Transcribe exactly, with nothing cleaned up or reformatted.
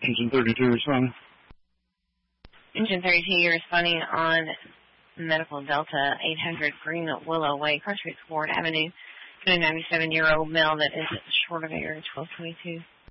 Engine thirty-two responding. Engine thirty-two, you're responding on Medical Delta, eight hundred Green Willow Way, Crossroads Ward Avenue, to a ninety-seven-year-old male that is short of air, twelve twenty-two.